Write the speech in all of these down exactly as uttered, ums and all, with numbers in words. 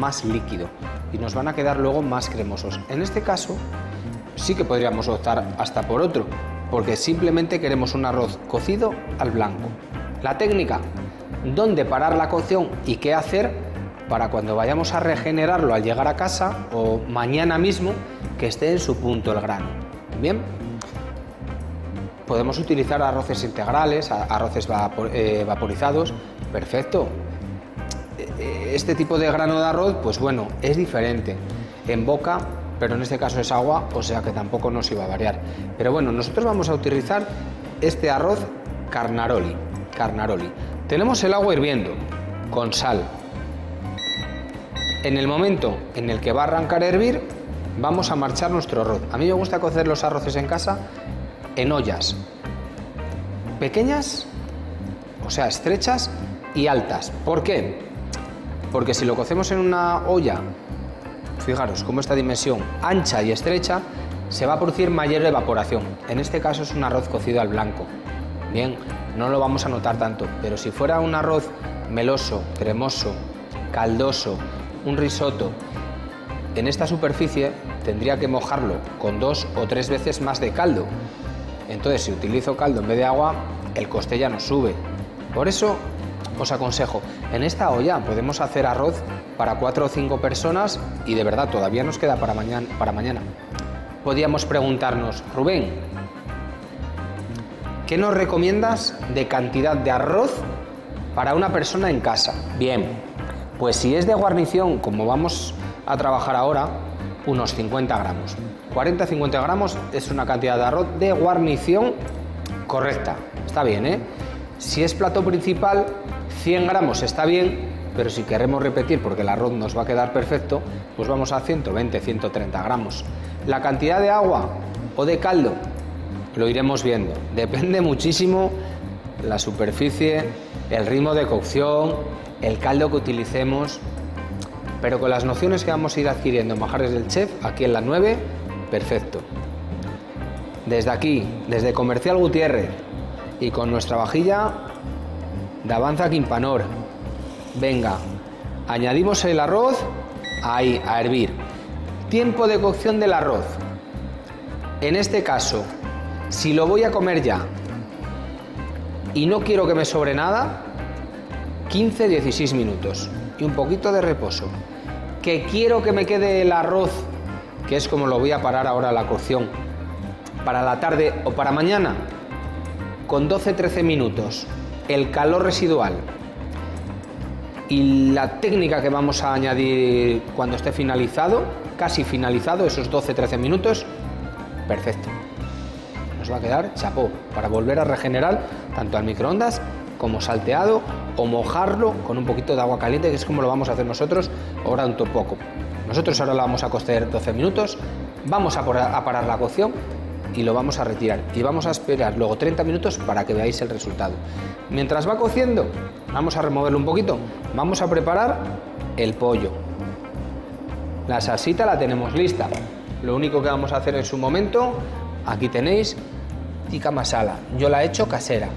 más líquido y nos van a quedar luego más cremosos. En este caso sí que podríamos optar hasta por otro, porque simplemente queremos un arroz cocido al blanco. La técnica, dónde parar la cocción y qué hacer para cuando vayamos a regenerarlo al llegar a casa o mañana mismo, que esté en su punto el grano. Bien, podemos utilizar arroces integrales, arroces vapor, eh, vaporizados, perfecto. Este tipo de grano de arroz, pues bueno, es diferente en boca, pero en este caso es agua, o sea que tampoco nos iba a variar. Pero bueno, nosotros vamos a utilizar este arroz Carnaroli. Carnaroli. Tenemos el agua hirviendo con sal. En el momento en el que va a arrancar a hervir, vamos a marchar nuestro arroz. A mí me gusta cocer los arroces en casa en ollas pequeñas, o sea, estrechas y altas. ¿Por qué? Porque si lo cocemos en una olla, fijaros como esta dimensión ancha y estrecha, se va a producir mayor evaporación. En este caso es un arroz cocido al blanco. Bien, no lo vamos a notar tanto, pero si fuera un arroz meloso, cremoso, caldoso, un risotto, en esta superficie tendría que mojarlo con dos o tres veces más de caldo. Entonces, si utilizo caldo en vez de agua, el coste ya nos sube. Por eso os aconsejo, en esta olla podemos hacer arroz para cuatro o cinco personas y de verdad todavía nos queda para mañana. Para mañana. Podríamos preguntarnos, Rubén, ¿qué nos recomiendas de cantidad de arroz para una persona en casa? Bien, pues si es de guarnición, como vamos a trabajar ahora, unos cincuenta gramos. cuarenta a cincuenta gramos es una cantidad de arroz de guarnición correcta. Está bien, ¿eh? Si es plato principal, cien gramos está bien, pero si queremos repetir porque el arroz nos va a quedar perfecto, pues vamos a ciento veinte a ciento treinta gramos. La cantidad de agua o de caldo lo iremos viendo. Depende muchísimo la superficie, el ritmo de cocción, el caldo que utilicemos, pero con las nociones que vamos a ir adquiriendo en Manjares del Chef, aquí en la nueve, perfecto. Desde aquí, desde Comercial Gutiérrez y con nuestra vajilla de Avanza Quimpanor, venga, añadimos el arroz ahí a hervir. Tiempo de cocción del arroz. En este caso, si lo voy a comer ya y no quiero que me sobre nada, quince a dieciséis minutos y un poquito de reposo. Que quiero que me quede el arroz, que es como lo voy a parar ahora la cocción, para la tarde o para mañana, con doce a trece minutos. El calor residual y la técnica que vamos a añadir cuando esté finalizado, casi finalizado, esos doce a trece minutos, perfecto. Nos va a quedar chapó para volver a regenerar tanto al microondas como salteado o mojarlo con un poquito de agua caliente, que es como lo vamos a hacer nosotros ahora un poco. Nosotros ahora lo vamos a cocer doce minutos, vamos a, por, a parar la cocción y lo vamos a retirar y vamos a esperar luego treinta minutos para que veáis el resultado. Mientras va cociendo, vamos a removerlo un poquito, vamos a preparar el pollo. La salsita la tenemos lista, lo único que vamos a hacer en su momento, aquí tenéis tikka masala, yo la he hecho casera.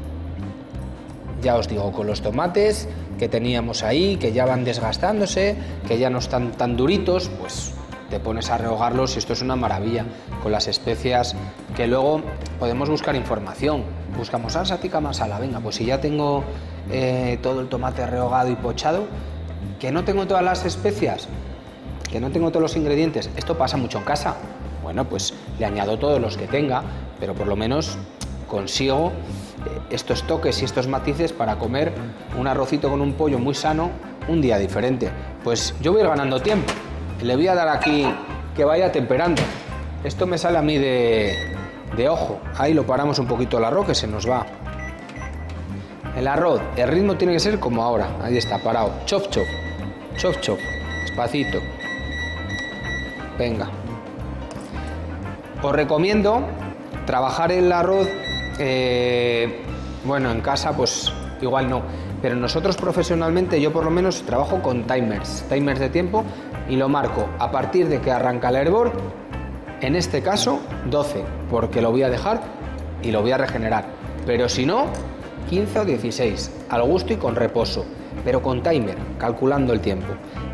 Ya os digo, con los tomates que teníamos ahí, que ya van desgastándose, que ya no están tan duritos, pues te pones a rehogarlos y esto es una maravilla. Con las especias, que luego podemos buscar información. Buscamos salsa tikka masala, venga, pues si ya tengo eh, todo el tomate rehogado y pochado, que no tengo todas las especias, que no tengo todos los ingredientes, esto pasa mucho en casa. Bueno, pues le añado todos los que tenga, pero por lo menos consigo estos toques y estos matices para comer un arrocito con un pollo muy sano un día diferente. Pues yo voy a ir ganando tiempo. Le voy a dar aquí que vaya temperando. Esto me sale a mí de, de ojo. Ahí lo paramos un poquito el arroz, que se nos va. El arroz, el ritmo tiene que ser como ahora. Ahí está, parado. Chop, chop. Chop, chop. Despacito. Venga. Os recomiendo trabajar el arroz, eh, bueno, en casa pues igual no, pero nosotros profesionalmente, yo por lo menos trabajo con timers, timers de tiempo, y lo marco a partir de que arranca el hervor, en este caso doce, porque lo voy a dejar y lo voy a regenerar, pero si no, quince o dieciséis, al gusto y con reposo, pero con timer, calculando el tiempo.